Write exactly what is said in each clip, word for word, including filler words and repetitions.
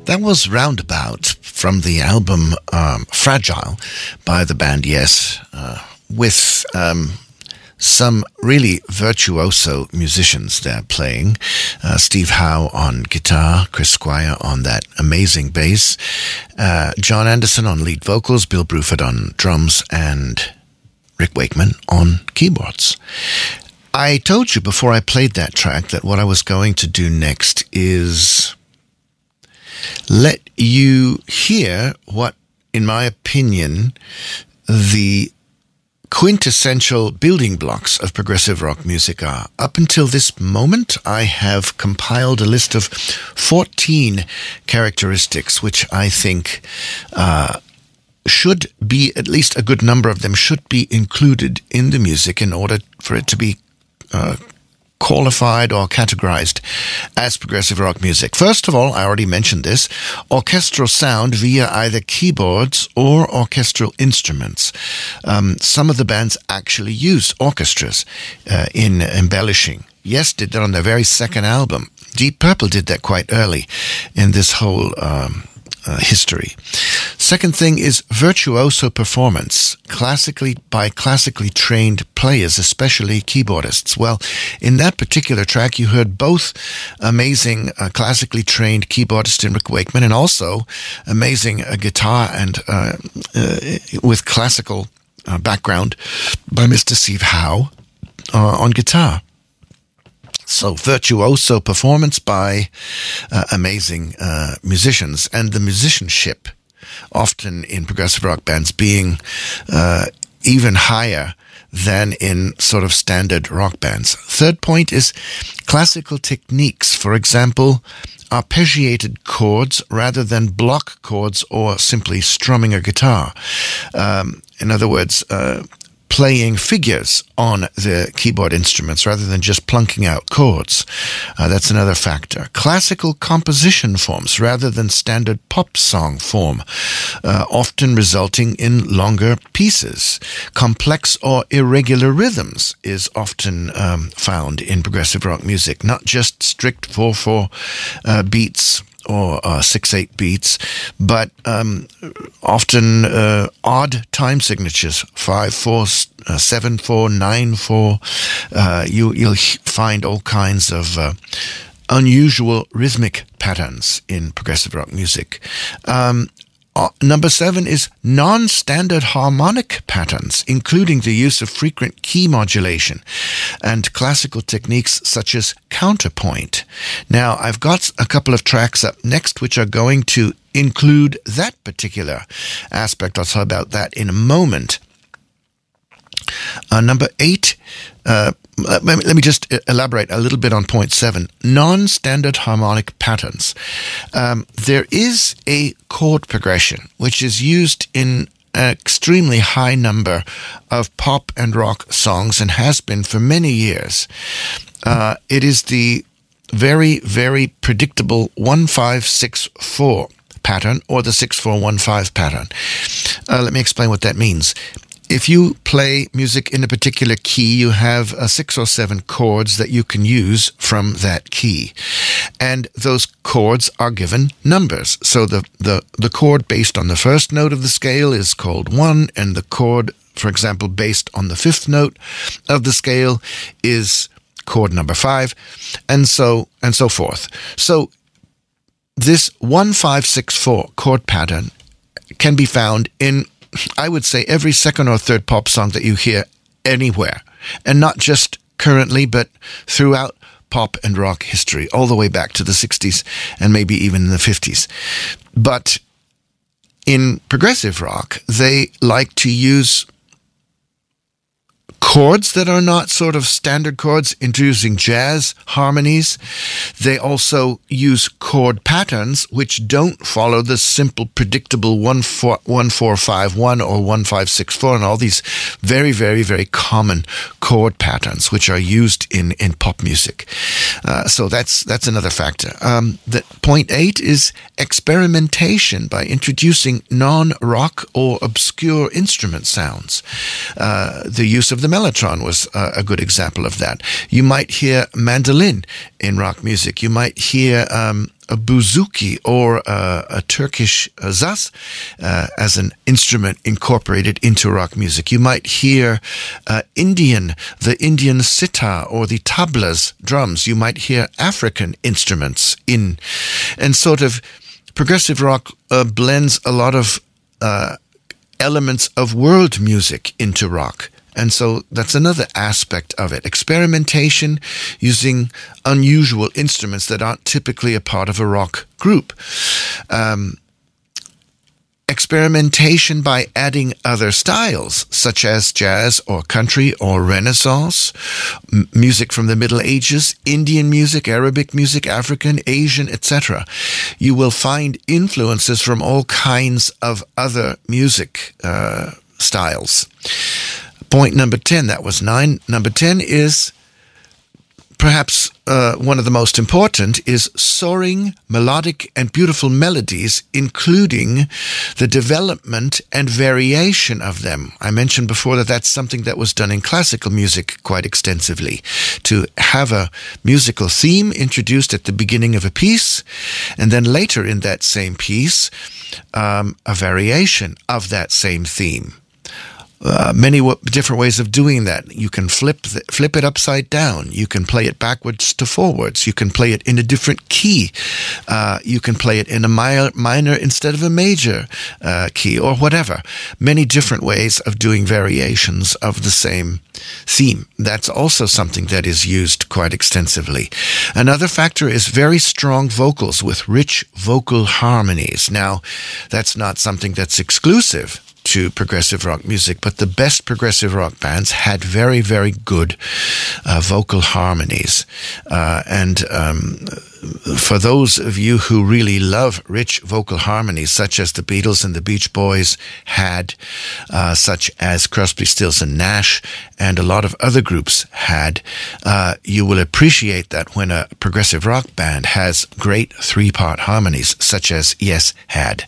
That was Roundabout from the album um, Fragile by the band Yes, uh, with um, some really virtuoso musicians there playing. Uh, Steve Howe on guitar, Chris Squire on that amazing bass, uh, John Anderson on lead vocals, Bill Bruford on drums, and Rick Wakeman on keyboards. I told you before I played that track that what I was going to do next is let you hear what, in my opinion, the quintessential building blocks of progressive rock music are. Up until this moment, I have compiled a list of fourteen characteristics which I think uh, should be, at least a good number of them, should be included in the music in order for it to be uh, qualified or categorized as progressive rock music. First of all, I already mentioned this, orchestral sound via either keyboards or orchestral instruments. Um, some of the bands actually use orchestras uh, in embellishing. Yes did that on their very second album. Deep Purple did that quite early in this whole um, uh, history. Second thing is virtuoso performance, classically by classically trained players, especially keyboardists. Well, in that particular track, you heard both amazing uh, classically trained keyboardist in Rick Wakeman and also amazing uh, guitar and uh, uh, with classical uh, background by Mister Steve Howe uh, on guitar. So virtuoso performance by uh, amazing uh, musicians, and the musicianship often in progressive rock bands being uh, even higher than in sort of standard rock bands. Third point is classical techniques. For example, arpeggiated chords rather than block chords or simply strumming a guitar. Um, in other words, uh, playing figures on the keyboard instruments rather than just plunking out chords. Uh, that's another factor. Classical composition forms rather than standard pop song form, uh, often resulting in longer pieces. Complex or irregular rhythms is often um, found in progressive rock music, not just strict four four uh, beats or uh, six eight beats, but um, often uh, odd time signatures, five four, uh, seven four, nine four. Uh, you, you'll find all kinds of uh, unusual rhythmic patterns in progressive rock music. Um, Uh, number seven is non-standard harmonic patterns, including the use of frequent key modulation and classical techniques such as counterpoint. Now, I've got a couple of tracks up next which are going to include that particular aspect. I'll talk about that in a moment. Uh, number eight, uh, let me, let me just elaborate a little bit on point seven. Non-standard harmonic patterns. Um, there is a chord progression which is used in an extremely high number of pop and rock songs and has been for many years. Uh, it is the very, very predictable one five six four pattern or the six four one five pattern. Uh, let me explain what that means. If you play music in a particular key, you have uh, six or seven chords that you can use from that key. And those chords are given numbers. So the, the, the chord based on the first note of the scale is called one, and the chord, for example, based on the fifth note of the scale is chord number five, and so and so forth. So this one five six four chord pattern can be found in, I would say, every second or third pop song that you hear anywhere, and not just currently, but throughout pop and rock history, all the way back to the sixties and maybe even in the fifties. But in progressive rock, they like to use chords that are not sort of standard chords, introducing jazz harmonies. They also use chord patterns which don't follow the simple, predictable one four five one or one five six four and all these very, very, very common chord patterns which are used in, in pop music. Uh, so that's that's another factor. Um, the, point eight is experimentation by introducing non-rock or obscure instrument sounds. Uh, the use of the mellotron was uh, a good example of that. You might hear mandolin in rock music. You might hear um, a bouzouki or uh, a Turkish uh, zaz uh, as an instrument incorporated into rock music. You might hear uh, Indian, the Indian sitar or the tablas drums. You might hear African instruments in, and sort of progressive rock uh, blends a lot of uh, elements of world music into rock. And so that's another aspect of it. Experimentation using unusual instruments that aren't typically a part of a rock group. Um, experimentation by adding other styles, such as jazz or country or Renaissance, m- music from the Middle Ages, Indian music, Arabic music, African, Asian, et cetera. You will find influences from all kinds of other music uh, styles. Point number ten, that was nine. Number ten is perhaps uh, one of the most important, is soaring, melodic, and beautiful melodies, including the development and variation of them. I mentioned before that that's something that was done in classical music quite extensively, to have a musical theme introduced at the beginning of a piece, and then later in that same piece, um, a variation of that same theme. Uh, many w- different ways of doing that. You can flip th- flip it upside down. You can play it backwards to forwards. You can play it in a different key. Uh, you can play it in a mi- minor instead of a major uh, key, or whatever. Many different ways of doing variations of the same theme. That's also something that is used quite extensively. Another factor is very strong vocals with rich vocal harmonies. Now, that's not something that's exclusive to progressive rock music, but the best progressive rock bands had very, very good uh, vocal harmonies. Uh, and um, for those of you who really love rich vocal harmonies, such as the Beatles and the Beach Boys had, uh, such as Crosby, Stills and Nash, and a lot of other groups had, uh, you will appreciate that when a progressive rock band has great three-part harmonies, such as Yes had.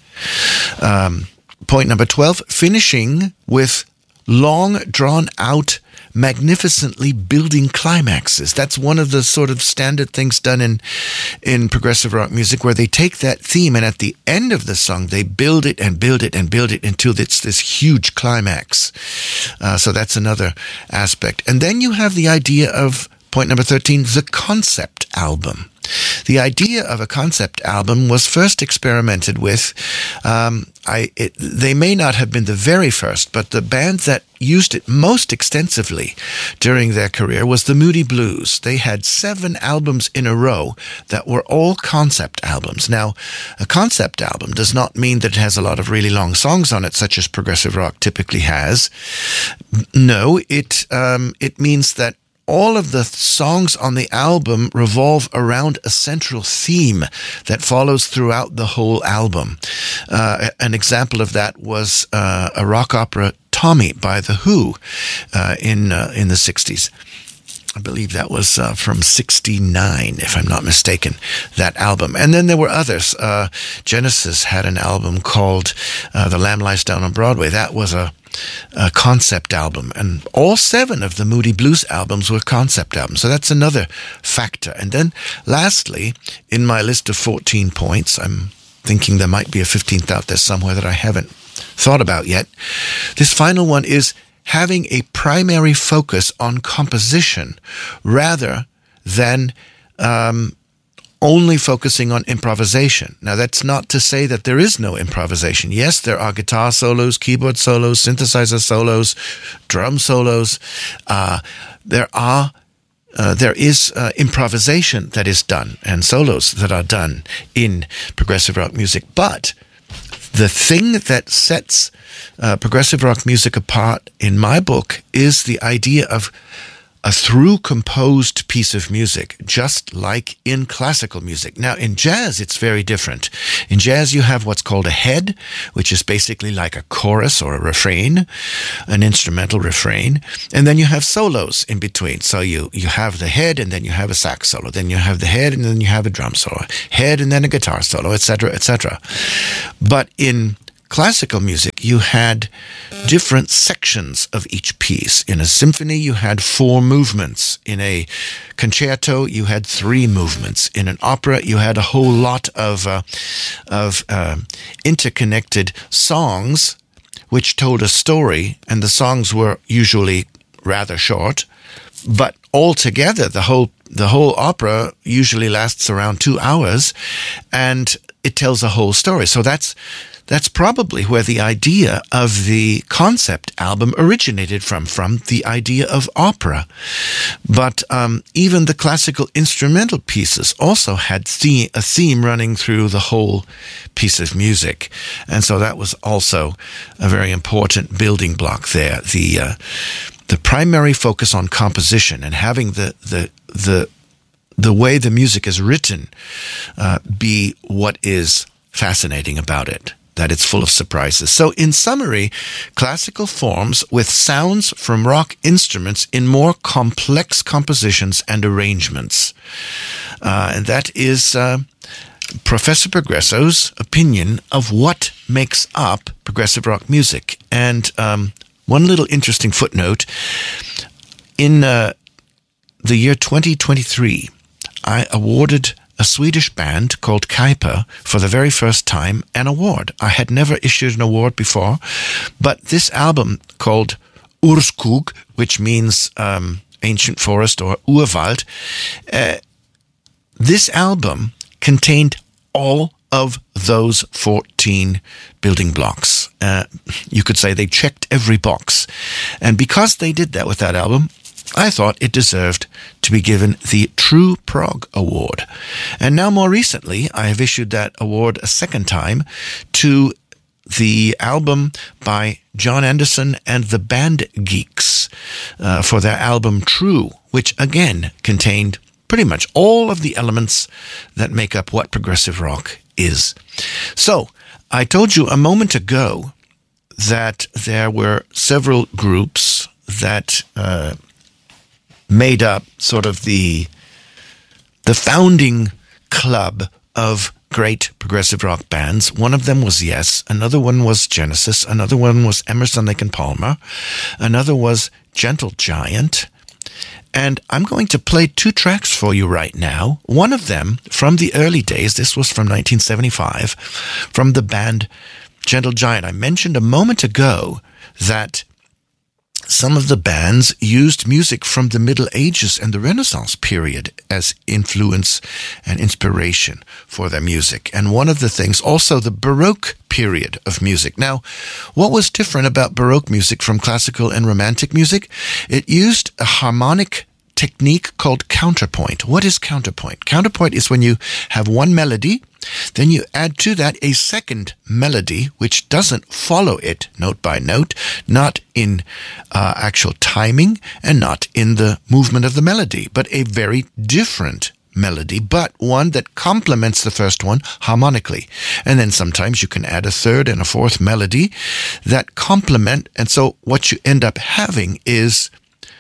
Um, Point number twelve, finishing with long, drawn-out, magnificently building climaxes. That's one of the sort of standard things done in, in progressive rock music, where they take that theme and at the end of the song, they build it and build it and build it until it's this huge climax. Uh, so that's another aspect. And then you have the idea of, point number thirteen, the concept album. The idea of a concept album was first experimented with. Um, I, it, they may not have been the very first, but the band that used it most extensively during their career was the Moody Blues. They had seven albums in a row that were all concept albums. Now, a concept album does not mean that it has a lot of really long songs on it, such as progressive rock typically has. No, it um, it means that all of the songs on the album revolve around a central theme that follows throughout the whole album. Uh, an example of that was uh, a rock opera, Tommy, by The Who, uh, in uh, in the sixties. I believe that was uh, from sixty-nine, if I'm not mistaken, that album. And then there were others. Uh, Genesis had an album called uh, The Lamb Lies Down on Broadway. That was a a concept album, and all seven of the Moody Blues albums were concept albums. So that's another factor. And then lastly, in my list of fourteen points, I'm thinking there might be a fifteenth out there somewhere that I haven't thought about yet. This final one is having a primary focus on composition rather than um, only focusing on improvisation. Now, that's not to say that there is no improvisation. Yes, there are guitar solos, keyboard solos, synthesizer solos, drum solos. Uh, there are, uh, there is uh, improvisation that is done and solos that are done in progressive rock music. But the thing that sets uh, progressive rock music apart in my book is the idea of a through-composed piece of music, just like in classical music. Now, in jazz, it's very different. In jazz, you have what's called a head, which is basically like a chorus or a refrain, an instrumental refrain, and then you have solos in between. So you, you have the head, and then you have a sax solo, then you have the head, and then you have a drum solo, head, and then a guitar solo, et cetera, et cetera. But in classical music, you had different sections of each piece. In a symphony, you had four movements. In a concerto, you had three movements. In an opera, you had a whole lot of uh, of uh, interconnected songs which told a story, and the songs were usually rather short, but altogether, the whole the whole opera usually lasts around two hours, and it tells a whole story. So that's that's probably where the idea of the concept album originated from, from the idea of opera. But um, even the classical instrumental pieces also had the- a theme running through the whole piece of music. And so that was also a very important building block there. The uh, the primary focus on composition and having the the the the way the music is written uh, be what is fascinating about it, that it's full of surprises. So in summary, classical forms with sounds from rock instruments in more complex compositions and arrangements. Uh, and that is uh, Professor Progresso's opinion of what makes up progressive rock music. And um, one little interesting footnote, in uh, the year twenty twenty-three, I awarded a Swedish band called Kuiper for the very first time an award. I had never issued an award before, but this album called Urskog, which means um, ancient forest or Urwald, uh, this album contained all of those fourteen building blocks. Uh, you could say they checked every box. And because they did that with that album, I thought it deserved to be given the True Prog Award. And now more recently, I have issued that award a second time to the album by John Anderson and the Band Geeks uh, for their album True, which again contained pretty much all of the elements that make up what progressive rock is. So, I told you a moment ago that there were several groups that uh, made up sort of the the founding club of great progressive rock bands. One of them was Yes, another one was Genesis, another one was Emerson, Lake and Palmer, another was Gentle Giant. And I'm going to play two tracks for you right now. One of them from the early days, this was from nineteen seventy-five, from the band Gentle Giant. I mentioned a moment ago that some of the bands used music from the Middle Ages and the Renaissance period as influence and inspiration for their music. And one of the things, also the Baroque period of music. Now, what was different about Baroque music from classical and Romantic music? It used a harmonic technique called counterpoint. What is counterpoint? Counterpoint is when you have one melody, then you add to that a second melody which doesn't follow it note by note, not in uh, actual timing and not in the movement of the melody, but a very different melody, but one that complements the first one harmonically. And then sometimes you can add a third and a fourth melody that complement, and so what you end up having is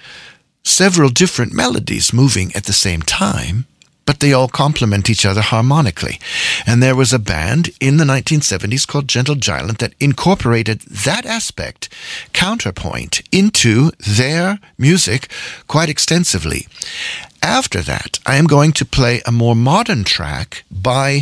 several different melodies moving at the same time, but they all complement each other harmonically. And there was a band in the nineteen seventies called Gentle Giant that incorporated that aspect, counterpoint, into their music quite extensively. After that, I am going to play a more modern track by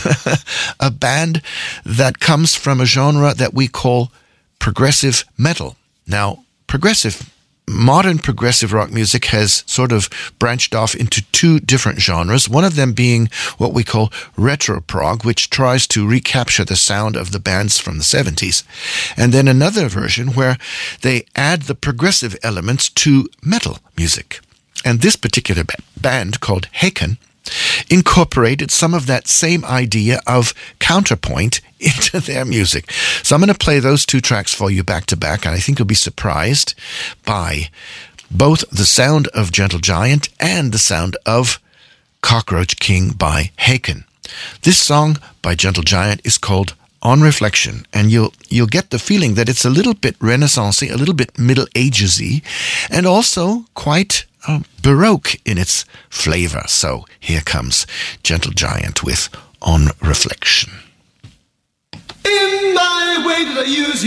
a band that comes from a genre that we call progressive metal. Now, progressive Modern progressive rock music has sort of branched off into two different genres, one of them being what we call retro prog, which tries to recapture the sound of the bands from the seventies, and then another version where they add the progressive elements to metal music. And this particular ba- band called Haken incorporated some of that same idea of counterpoint into their music. So I'm going to play those two tracks for you back to back, and I think you'll be surprised by both the sound of Gentle Giant and the sound of Cockroach King by Haken. This song by Gentle Giant is called On Reflection, and you'll you'll get the feeling that it's a little bit Renaissance-y, a little bit Middle Ages-y, and also quite uh, Baroque in its flavor. So here comes Gentle Giant with On Reflection. In my way did I use you.